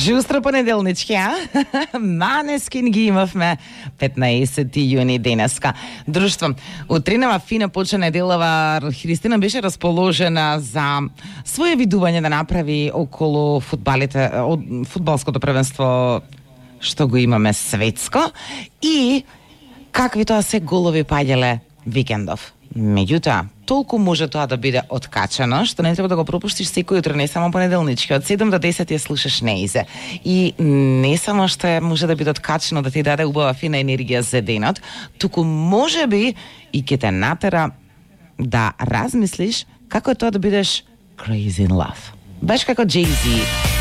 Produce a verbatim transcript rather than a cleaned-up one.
Жустро понеделнички, а? Манескин ги имавме петнаесети јуни денеска. Друштво, утринава фина почна неделава, Христина беше расположена за своје видување да направи околу фудбалите, фудбалското првенство што го имаме светско и какви тоа се голови паѓале викендов. Меѓутоа, толку може тоа да биде откачано, што не треба да го пропуштиш секој утро, не само понеделнички. Од седум до десет ја слушаш Неизе. И не само што може да биде откачано да ти даде убава фина енергија за денот, туку може би и ќе те натера да размислиш како е тоа да бидеш crazy in love. Баш како Jay-Z.